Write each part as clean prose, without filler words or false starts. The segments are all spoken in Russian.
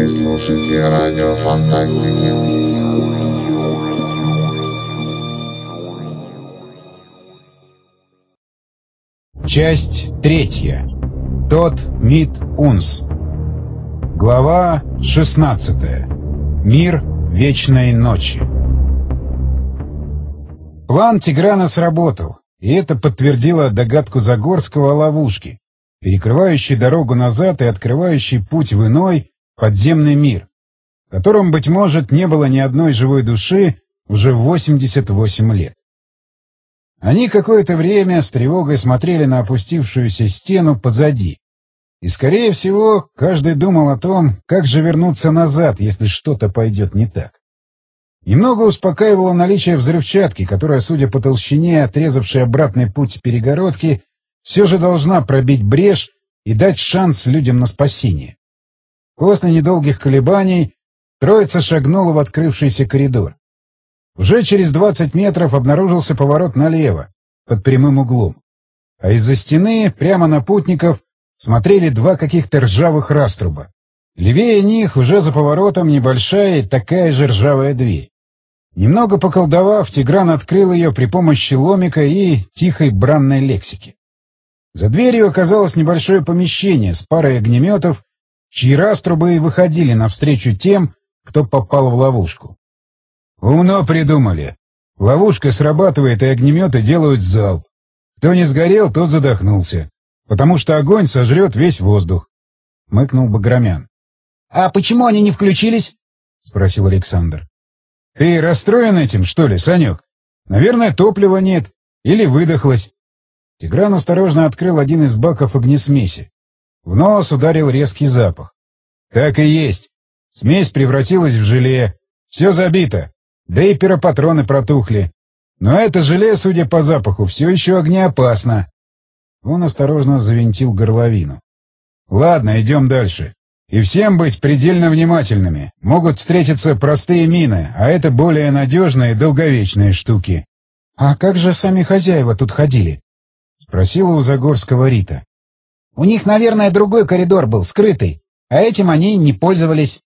слушаете радио Фантастики. Часть 3. Тот Мит Унс. Глава 16. Мир вечной ночи. План Тиграна сработал, и это подтвердило догадку Загорского о ловушке, перекрывающей дорогу назад и открывающей путь в иной, подземный мир, в котором, быть может, не было ни одной живой души уже 88 лет. Они какое-то время с тревогой смотрели на опустившуюся стену позади. И, скорее всего, каждый думал о том, как же вернуться назад, если что-то пойдет не так. Немного успокаивало наличие взрывчатки, которая, судя по толщине, отрезавшей обратный путь перегородки, все же должна пробить брешь и дать шанс людям на спасение. После недолгих колебаний троица шагнула в открывшийся коридор. Уже через 20 метров обнаружился поворот налево, под прямым углом. А из-за стены, прямо на путников, смотрели два каких-то ржавых раструба. Левее них, уже за поворотом, небольшая и такая же ржавая дверь. Немного поколдовав, Тигран открыл ее при помощи ломика и тихой бранной лексики. За дверью оказалось небольшое помещение с парой огнеметов, чьи раструбы и выходили навстречу тем, кто попал в ловушку. Умно придумали. Ловушка срабатывает, и огнеметы делают залп. Кто не сгорел, тот задохнулся, потому что огонь сожрет весь воздух, — мыкнул Баграмян. — А почему они не включились? — спросил Александр. — Ты расстроен этим, что ли, Санек? Наверное, топлива нет или выдохлось. Тигран осторожно открыл один из баков огнесмеси. В нос ударил резкий запах. — Так и есть. Смесь превратилась в желе. Все забито. Да и пиропатроны протухли. Но это желе, судя по запаху, все еще огнеопасно. Он осторожно завинтил горловину. — Ладно, идем дальше. И всем быть предельно внимательными. Могут встретиться простые мины, а это более надежные и долговечные штуки. — А как же сами хозяева тут ходили? — спросила у Загорского Рита. — У них, наверное, другой коридор был, скрытый, а этим они не пользовались.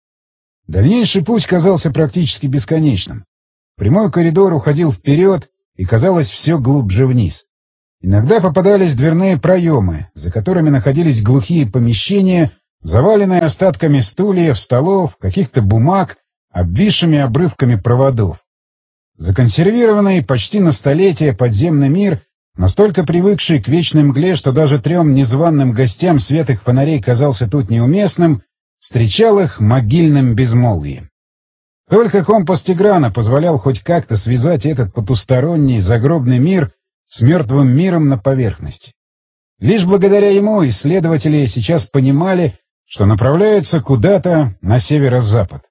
Дальнейший путь казался практически бесконечным. Прямой коридор уходил вперед, и казалось все глубже вниз. Иногда попадались дверные проемы, за которыми находились глухие помещения, заваленные остатками стульев, столов, каких-то бумаг, обвисшими обрывками проводов. Законсервированный почти на столетие подземный мир, настолько привыкший к вечной мгле, что даже 3 незваным гостям свет их фонарей казался тут неуместным, встречал их могильным безмолвием. Только компас Тиграна позволял хоть как-то связать этот потусторонний загробный мир с мертвым миром на поверхности. Лишь благодаря ему исследователи сейчас понимали, что направляются куда-то на северо-запад.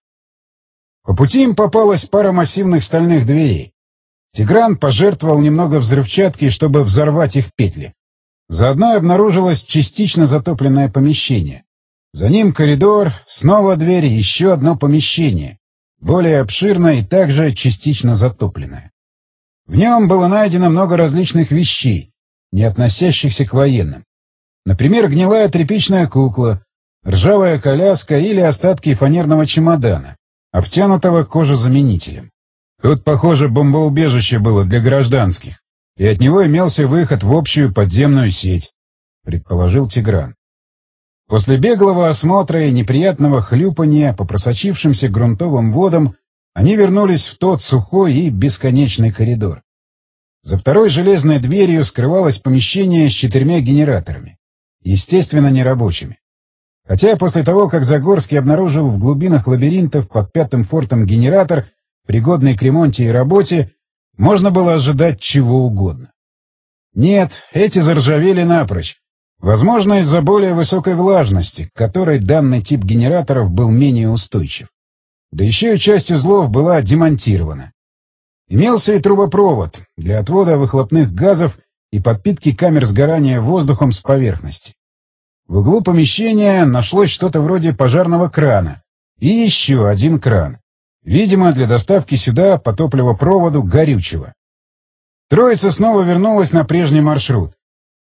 По пути им попалась пара массивных стальных дверей. Тигран пожертвовал немного взрывчатки, чтобы взорвать их петли. Заодно обнаружилось частично затопленное помещение. За ним коридор, снова дверь, еще одно помещение, более обширное и также частично затопленное. В нем было найдено много различных вещей, не относящихся к военным. Например, гнилая тряпичная кукла, ржавая коляска или остатки фанерного чемодана, обтянутого кожезаменителем. Тут, похоже, бомбоубежище было для гражданских, и от него имелся выход в общую подземную сеть, предположил Тигран. После беглого осмотра и неприятного хлюпанья по просочившимся грунтовым водам они вернулись в тот сухой и бесконечный коридор. За второй железной дверью скрывалось помещение с 4 генераторами, естественно, нерабочими. Хотя после того, как Загорский обнаружил в глубинах лабиринтов под 5-м фортом генератор, пригодный к ремонте и работе, можно было ожидать чего угодно. Нет, эти заржавели напрочь. Возможно, из-за более высокой влажности, к которой данный тип генераторов был менее устойчив. Да еще и часть узлов была демонтирована. Имелся и трубопровод для отвода выхлопных газов и подпитки камер сгорания воздухом с поверхности. В углу помещения нашлось что-то вроде пожарного крана и еще один кран, видимо, для доставки сюда по топливопроводу горючего. Троица снова вернулась на прежний маршрут.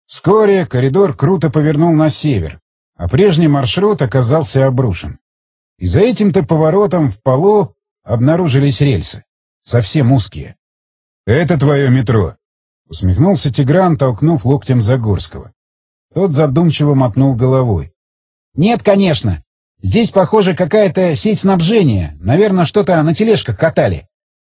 Вскоре коридор круто повернул на север, а прежний маршрут оказался обрушен. И за этим-то поворотом в полу обнаружились рельсы. Совсем узкие. «Это твое метро», — усмехнулся Тигран, толкнув локтем Загорского. Тот задумчиво мотнул головой. «Нет, конечно. Здесь, похоже, какая-то сеть снабжения. Наверное, что-то на тележках катали».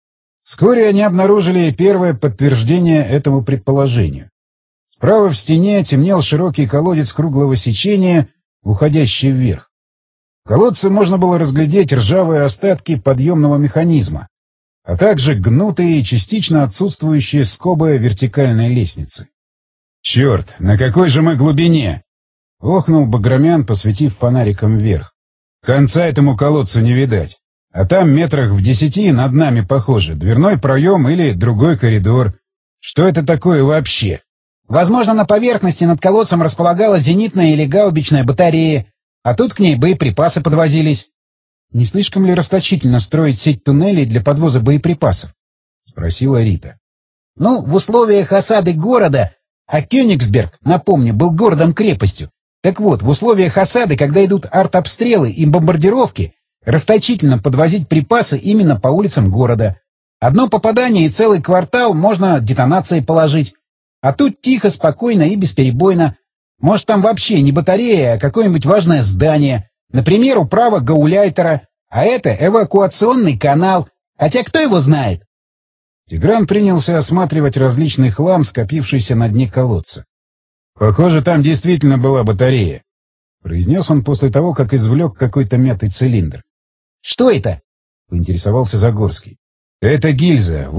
Вскоре они обнаружили первое подтверждение этому предположению. Справа в стене темнел широкий колодец круглого сечения, уходящий вверх. В колодце можно было разглядеть ржавые остатки подъемного механизма, а также гнутые и частично отсутствующие скобы вертикальной лестницы. «Черт, на какой же мы глубине!» — охнул Баграмян, посветив фонариком вверх. «Конца этому колодцу не видать. А там метрах в 10 над нами, похоже, дверной проем или другой коридор. Что это такое вообще?» «Возможно, на поверхности над колодцем располагалась зенитная или гаубичная батарея, а тут к ней боеприпасы подвозились». «Не слишком ли расточительно строить сеть туннелей для подвоза боеприпасов?» — спросила Рита. «Ну, в условиях осады города, а Кёнигсберг, напомню, был городом-крепостью. Так вот, в условиях осады, когда идут артобстрелы и бомбардировки, расточительно подвозить припасы именно по улицам города. Одно попадание и целый квартал можно детонацией положить. А тут тихо, спокойно и бесперебойно. Может, там вообще не батарея, а какое-нибудь важное здание. Например, управа гауляйтера. А это эвакуационный канал. Хотя кто его знает?» Тигран принялся осматривать различный хлам, скопившийся на дне колодца. «Похоже, там действительно была батарея», — произнес он после того, как извлек какой-то мятый цилиндр. «Что это?» — поинтересовался Загорский. «Это гильза,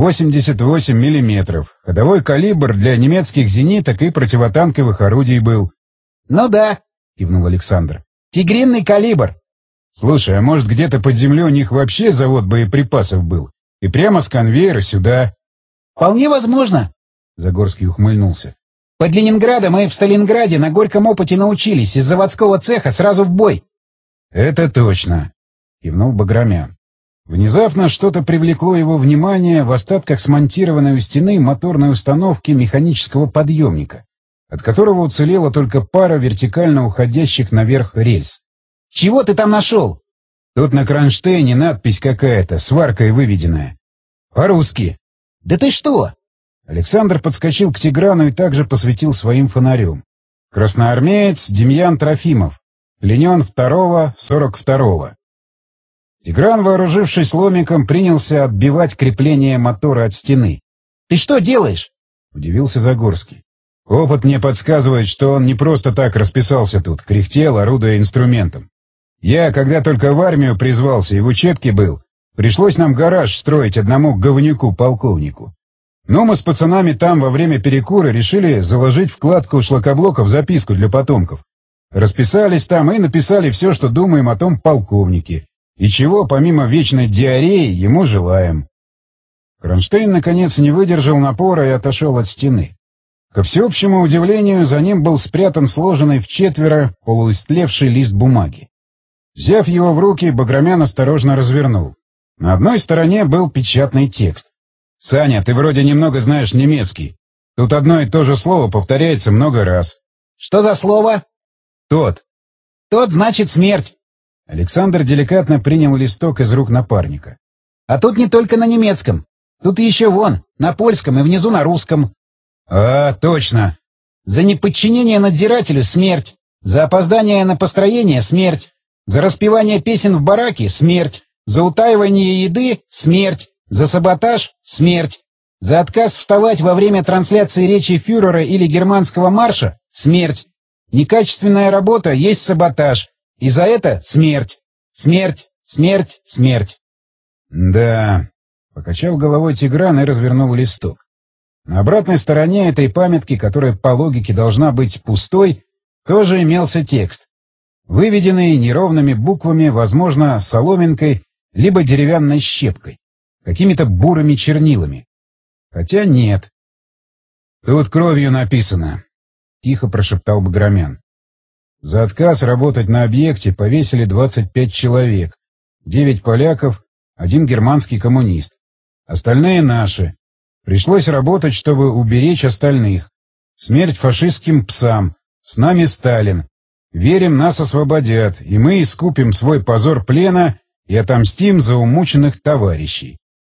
88 миллиметров. Ходовой калибр для немецких зениток и противотанковых орудий был». «Ну да», — кивнул Александр. «Тигринный калибр». «Слушай, а может, где-то под землей у них вообще завод боеприпасов был? И прямо с конвейера сюда?» «Вполне возможно», — Загорский ухмыльнулся. «Под Ленинградом и в Сталинграде на горьком опыте научились. Из заводского цеха сразу в бой». «Это точно», — кивнул Баграмян. Внезапно что-то привлекло его внимание в остатках смонтированной у стены моторной установки механического подъемника, от которого уцелела только пара вертикально уходящих наверх рельс. «Чего ты там нашел?» «Тут на кронштейне надпись какая-то, сваркой выведенная. По-русски». «Да ты что?» Александр подскочил к Тиграну и также посветил своим фонарем. «Красноармеец Демьян Трофимов. Пленен 2-42». Тигран, вооружившись ломиком, принялся отбивать крепление мотора от стены. «Ты что делаешь?» — удивился Загорский. «Опыт мне подсказывает, что он не просто так расписался тут, кряхтел, орудуя инструментом. Я, когда только в армию призвался и в учебке был, пришлось нам гараж строить одному говнюку-полковнику. Но мы с пацанами там во время перекура решили заложить вкладку шлакоблоков записку для потомков. Расписались там и написали все, что думаем о том полковнике. И чего, помимо вечной диареи, ему желаем». Кронштейн, наконец, не выдержал напора и отошел от стены. Ко всеобщему удивлению, за ним был спрятан сложенный вчетверо полуистлевший лист бумаги. Взяв его в руки, Баграмян осторожно развернул. На одной стороне был печатный текст. «Саня, ты вроде немного знаешь немецкий. Тут одно и то же слово повторяется много раз». «Что за слово?» «Тот». «Тот значит смерть». Александр деликатно принял листок из рук напарника. «А тут не только на немецком. Тут еще вон, на польском и внизу на русском». «А, точно». «За неподчинение надзирателю — смерть. За опоздание на построение — смерть. За распевание песен в бараке — смерть. За утаивание еды — смерть. За саботаж — смерть. За отказ вставать во время трансляции речи фюрера или германского марша — смерть. Некачественная работа есть саботаж. И за это смерть. Смерть, смерть, смерть». «Да», — покачал головой Тигран и развернул листок. На обратной стороне этой памятки, которая по логике должна быть пустой, тоже имелся текст, выведенный неровными буквами, возможно, соломинкой, либо деревянной щепкой, какими-то бурыми чернилами. Хотя нет. «Тут кровью написано», — тихо прошептал Баграмян. «За отказ работать на объекте повесили 25 человек, 9 поляков, 1 германский коммунист. Остальные наши. Пришлось работать, чтобы уберечь остальных. Смерть фашистским псам. С нами Сталин. Верим, нас освободят, и мы искупим свой позор плена и отомстим за умученных товарищей.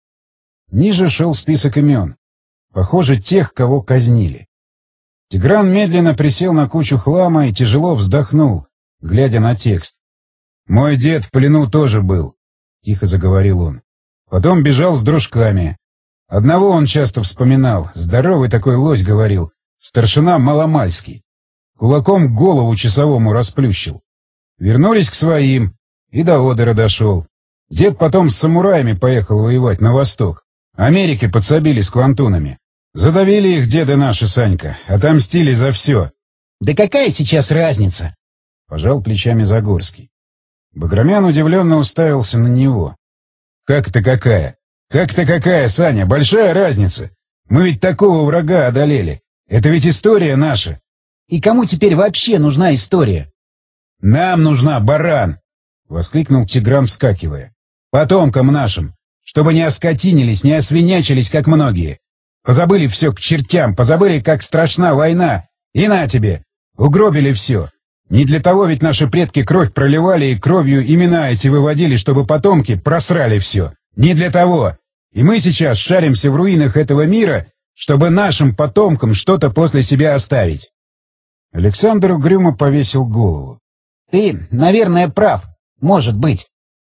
Ниже шел список имен. Похоже, тех, кого казнили. Тигран медленно присел на кучу хлама и тяжело вздохнул, глядя на текст. «Мой дед в плену тоже был», — тихо заговорил он. «Потом бежал с дружками. Одного он часто вспоминал, здоровый такой лось, говорил, старшина Маломальский. Кулаком голову часовому расплющил. Вернулись к своим, и до Одера дошел. Дед потом с самураями поехал воевать на восток. Америке подсобили с квантунами. Задавили их деды наши, Санька, отомстили за все». «Да какая сейчас разница?» — пожал плечами Загорский. Баграмян удивленно уставился на него. «Как это какая? Как это какая, Саня? Большая разница. Мы ведь такого врага одолели. Это ведь история наша». «И кому теперь вообще нужна история?» «Нам нужна, баран!» — воскликнул Тигран, вскакивая. «Потомкам нашим, чтобы не оскотинились, не освинячились, как многие. Позабыли все к чертям, позабыли, как страшна война. И на тебе! Угробили все. Не для того ведь наши предки кровь проливали и кровью имена эти выводили, чтобы потомки просрали все. Не для того. И мы сейчас шаримся в руинах этого мира, чтобы нашим потомкам что-то после себя оставить». Александр угрюмо повесил голову. «Ты, наверное, прав. Может быть».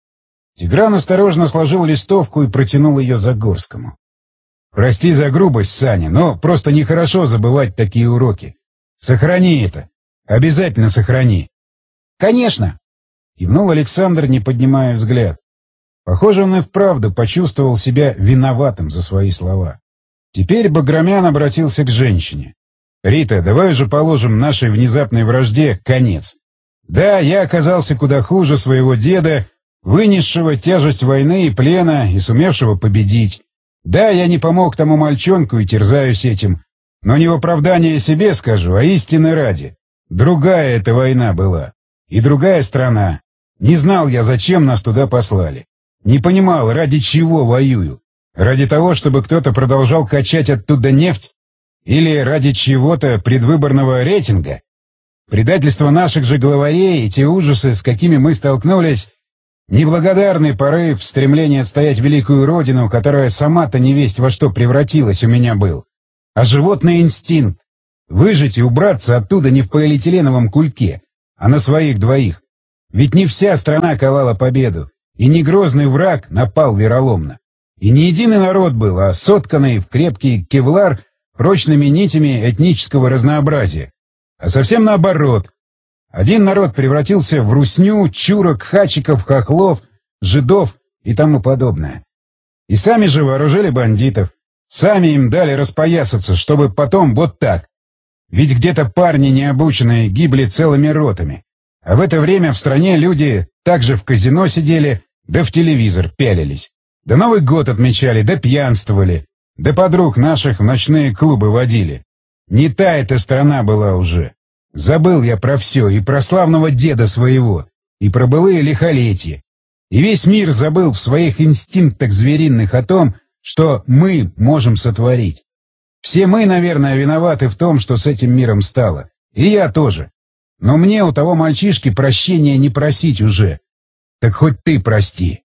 Тигран осторожно сложил листовку и протянул ее Загорскому. «Прости за грубость, Саня, но просто нехорошо забывать такие уроки. Сохрани это. Обязательно сохрани». «Конечно!» — кивнул Александр, не поднимая взгляд. Похоже, он и вправду почувствовал себя виноватым за свои слова. Теперь Баграмян обратился к женщине. «Рита, давай уже положим нашей внезапной вражде конец. Да, я оказался куда хуже своего деда, вынесшего тяжесть войны и плена и сумевшего победить. Да, я не помог тому мальчонку и терзаюсь этим, но не в оправдание себе скажу, а истины ради. Другая эта война была. И другая страна. Не знал я, зачем нас туда послали. Не понимал, ради чего воюю. Ради того, чтобы кто-то продолжал качать оттуда нефть? Или ради чего-то предвыборного рейтинга? Предательство наших же главарей и те ужасы, с какими мы столкнулись, неблагодарный порыв, стремление отстоять великую родину, которая сама-то невесть во что превратилась, у меня был. А животный инстинкт — выжить и убраться оттуда не в полиэтиленовом кульке, а на своих двоих. Ведь не вся страна ковала победу, и не грозный враг напал вероломно. И не единый народ был, а сотканный в крепкий кевлар прочными нитями этнического разнообразия. А совсем наоборот. Один народ превратился в русню, чурок, хачиков, хохлов, жидов и тому подобное. И сами же вооружили бандитов. Сами им дали распоясаться, чтобы потом вот так. Ведь где-то парни необученные гибли целыми ротами. А в это время в стране люди также в казино сидели, да в телевизор пялились. Да Новый год отмечали, да пьянствовали. Да подруг наших в ночные клубы водили. Не та эта страна была уже. Забыл я про все, и про славного деда своего, и про былые лихолетия. И весь мир забыл в своих инстинктах звериных о том, что мы можем сотворить. Все мы, наверное, виноваты в том, что с этим миром стало. И я тоже. Но мне у того мальчишки прощения не просить уже. Так хоть ты прости.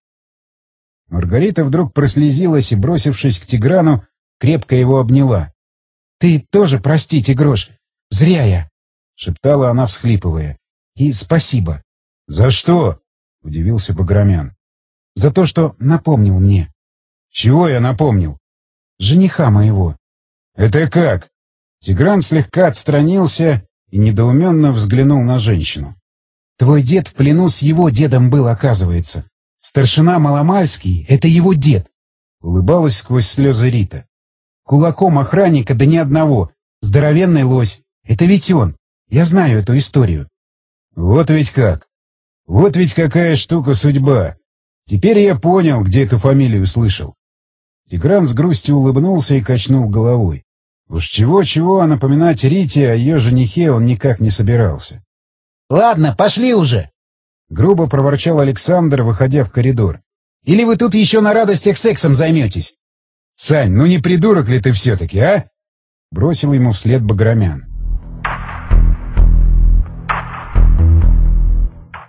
Маргарита вдруг прослезилась и, бросившись к Тиграну, крепко его обняла. — Ты тоже прости, Тигрош. Зря я, — шептала она, всхлипывая. — И спасибо. — За что? — удивился Баграмян. — За то, что напомнил мне. — Чего я напомнил? — Жениха моего. — Это как? Тигран слегка отстранился и недоуменно взглянул на женщину. — Твой дед в плену с его дедом был, оказывается. Старшина Маломальский — это его дед. Улыбалась сквозь слезы Рита. Кулаком охранника да ни одного. Здоровенный лось. Это ведь он. Я знаю эту историю. Вот ведь как. Вот ведь какая штука судьба. Теперь я понял, где эту фамилию слышал. Тигран с грустью улыбнулся и качнул головой. Уж чего-чего, а напоминать Рите о ее женихе он никак не собирался. — Ладно, пошли уже! — грубо проворчал Александр, выходя в коридор. — Или вы тут еще на радостях сексом займетесь? — Сань, ну не придурок ли ты все-таки, а? — бросил ему вслед Баграмян.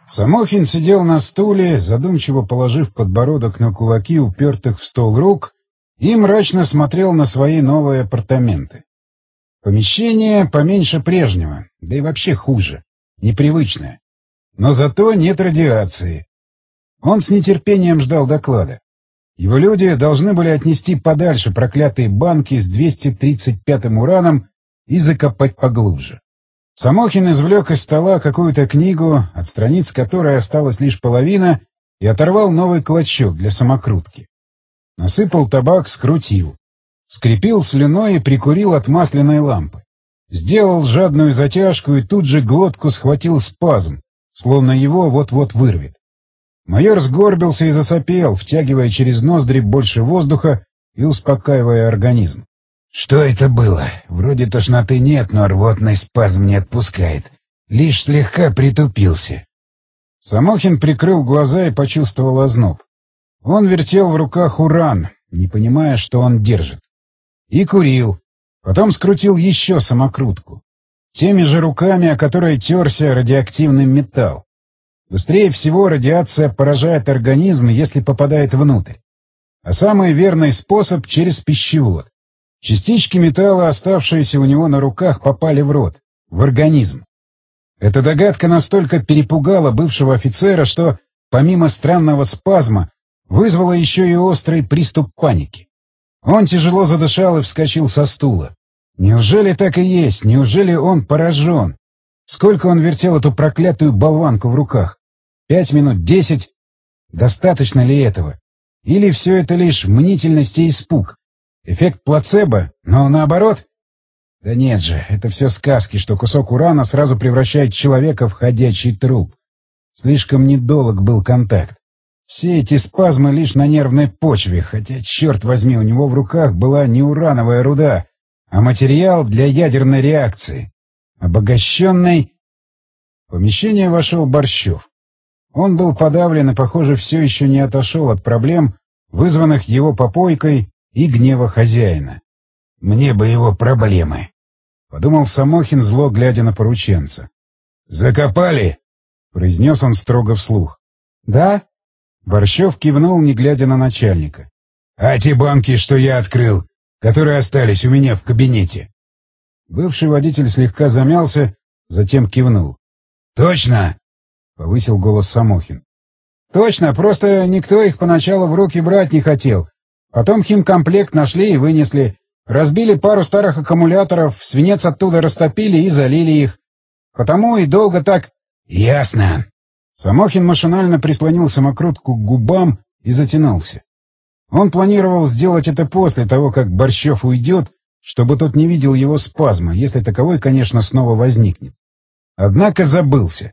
Самохин сидел на стуле, задумчиво положив подбородок на кулаки, упертых в стол рук, и мрачно смотрел на свои новые апартаменты. Помещение поменьше прежнего, да и вообще хуже, непривычное. Но зато нет радиации. Он с нетерпением ждал доклада. Его люди должны были отнести подальше проклятые банки с 235-м ураном и закопать поглубже. Самохин извлек из стола какую-то книгу, от страниц которой осталась лишь половина, и оторвал новый клочок для самокрутки. Насыпал табак, скрутил. Скрепил слюной и прикурил от масляной лампы. Сделал жадную затяжку и тут же глотку схватил спазм, словно его вот-вот вырвет. Майор сгорбился и засопел, втягивая через ноздри больше воздуха и успокаивая организм. Что это было? Вроде тошноты нет, но рвотный спазм не отпускает. Лишь слегка притупился. Самохин прикрыл глаза и почувствовал озноб. Он вертел в руках уран, не понимая, что он держит. И курил. Потом скрутил еще самокрутку. Теми же руками, о которые терся радиоактивный металл. Быстрее всего радиация поражает организм, если попадает внутрь. А самый верный способ — через пищевод. Частички металла, оставшиеся у него на руках, попали в рот, в организм. Эта догадка настолько перепугала бывшего офицера, что, помимо странного спазма, вызвала еще и острый приступ паники. Он тяжело задышал и вскочил со стула. Неужели так и есть? Неужели он поражен? Сколько он вертел эту проклятую болванку в руках? 5 минут, 10? Достаточно ли этого? Или все это лишь мнительность и испуг? Эффект плацебо, но наоборот? Да нет же, это все сказки, что кусок урана сразу превращает человека в ходячий труп. Слишком недолг был контакт. Все эти спазмы лишь на нервной почве, хотя, черт возьми, у него в руках была не урановая руда, а материал для ядерной реакции. Обогащенный... В помещение вошел Борщев. Он был подавлен и, похоже, все еще не отошел от проблем, вызванных его попойкой и гнева хозяина. «Мне бы его проблемы», — подумал Самохин, зло глядя на порученца. «Закопали?» — произнес он строго вслух. «Да?» Борщев кивнул, не глядя на начальника. «А те банки, что я открыл, которые остались у меня в кабинете?» Бывший водитель слегка замялся, затем кивнул. «Точно?» — повысил голос Самохин. «Точно, просто никто их поначалу в руки брать не хотел. Потом химкомплект нашли и вынесли. Разбили пару старых аккумуляторов, свинец оттуда растопили и залили их. Потому и долго так...» «Ясно». Самохин машинально прислонил самокрутку к губам и затянулся. Он планировал сделать это после того, как Борщев уйдет, чтобы тот не видел его спазма, если таковой, конечно, снова возникнет. Однако забылся.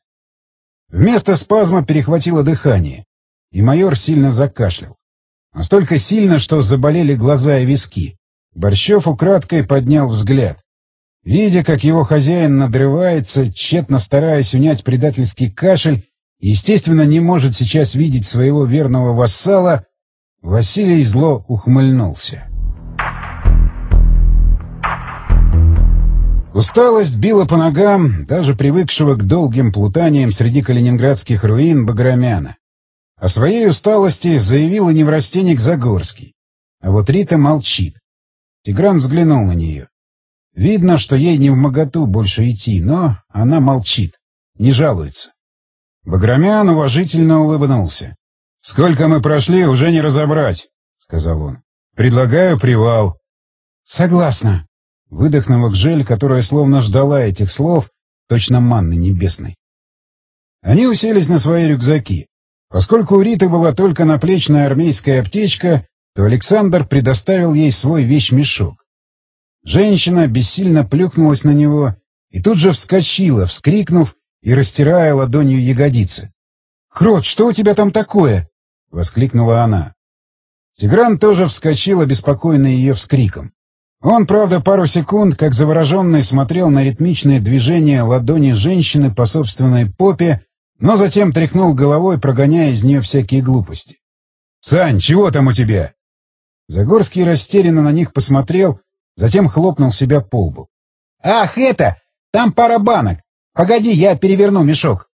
Вместо спазма перехватило дыхание, и майор сильно закашлял. Настолько сильно, что заболели глаза и виски. Борщев украдкой поднял взгляд. Видя, как его хозяин надрывается, тщетно стараясь унять предательский кашель, и, естественно, не может сейчас видеть своего верного вассала, Василий зло ухмыльнулся. Усталость била по ногам даже привыкшего к долгим плутаниям среди калининградских руин Баграмяна. О своей усталости заявил и неврастенник Загорский. А вот Рита молчит. Тигран взглянул на нее. Видно, что ей невмоготу больше идти, но она молчит, не жалуется. Баграмян уважительно улыбнулся. — Сколько мы прошли, уже не разобрать, — сказал он. — Предлагаю привал. — Согласна, — выдохнула Гжель, которая словно ждала этих слов, точно манны небесной. Они уселись на свои рюкзаки. Поскольку у Риты была только наплечная армейская аптечка, то Александр предоставил ей свой вещмешок. Женщина бессильно плюхнулась на него и тут же вскочила, вскрикнув и растирая ладонью ягодицы. — Крот, что у тебя там такое? — воскликнула она. Тигран тоже вскочил, обеспокоенный ее вскриком. Он, правда, пару секунд, как завороженный, смотрел на ритмичные движения ладони женщины по собственной попе, но затем тряхнул головой, прогоняя из нее всякие глупости. — Сань, чего там у тебя? Загорский растерянно на них посмотрел, затем хлопнул себя по лбу. — Ах, это! Там пара банок! Погоди, я переверну мешок.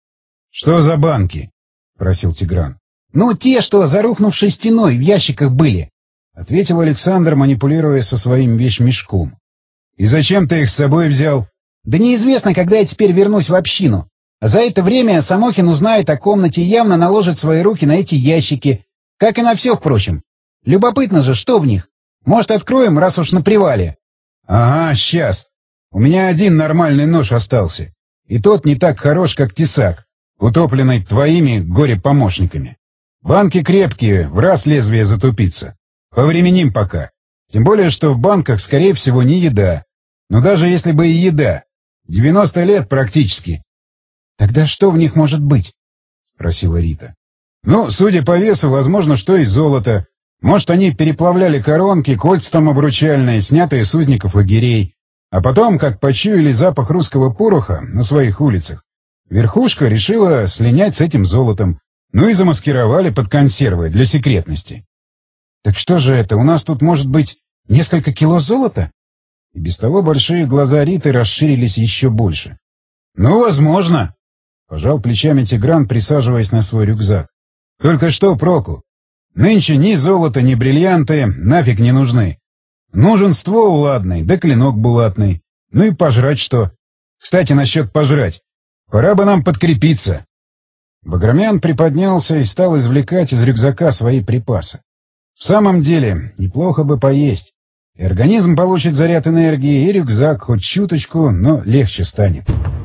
«Что за банки?» — просил Тигран. «Ну, те, что за рухнувшей стеной в ящиках были», — ответил Александр, манипулируя со своим вещмешком. «И зачем ты их с собой взял?» «Да неизвестно, когда я теперь вернусь в общину. А за это время Самохин узнает о комнате и явно наложит свои руки на эти ящики, как и на все, впрочем. Любопытно же, что в них. Может, откроем, раз уж на привале?» «Ага, сейчас. У меня один нормальный нож остался. И тот не так хорош, как тесак, утопленный твоими горе-помощниками. Банки крепкие, в раз лезвие затупится. Повременим пока. Тем более, что в банках, скорее всего, не еда. Но даже если бы и еда, 90 лет практически». «Тогда что в них может быть?» — спросила Рита. «Ну, судя по весу, возможно, что и золото. Может, они переплавляли коронки, кольца там обручальные, снятые с узников лагерей. А потом, как почуяли запах русского пороха на своих улицах, верхушка решила слинять с этим золотом. Ну и замаскировали под консервы для секретности». «Так что же это, у нас тут может быть несколько кило золота?» И без того большие глаза Риты расширились еще больше. «Ну, возможно», — пожал плечами Тигран, присаживаясь на свой рюкзак. «Только что проку? Нынче ни золото, ни бриллианты нафиг не нужны. Нужен ствол ладный, да клинок булатный. Ну и пожрать что. Кстати, насчет пожрать. Пора бы нам подкрепиться». Баграмян приподнялся и стал извлекать из рюкзака свои припасы. В самом деле, неплохо бы поесть. И организм получит заряд энергии, и рюкзак хоть чуточку, но легче станет.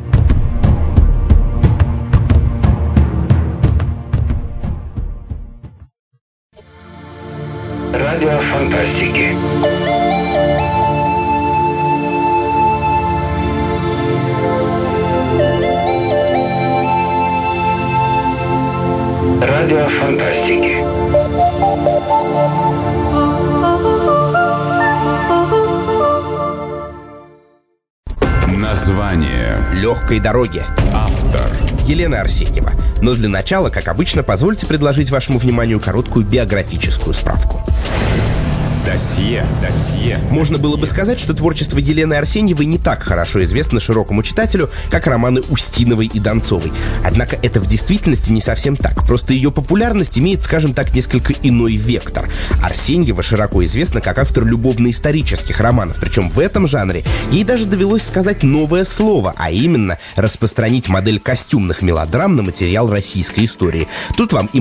Радио фантастики. Радио фантастики. Название. «Легкой дороги». Автор. Елена Арсеньева. Но для начала, как обычно, позвольте предложить вашему вниманию короткую биографическую справку. Досье. Можно было бы сказать, что творчество Елены Арсеньевой не так хорошо известно широкому читателю, как романы Устиновой и Донцовой. Однако это в действительности не совсем так. Просто ее популярность имеет, скажем так, несколько иной вектор. Арсеньева широко известна как автор любовно-исторических романов. Причем в этом жанре ей даже довелось сказать новое слово, а именно распространить модель костюмных мелодрам на материал российской истории. Тут вам и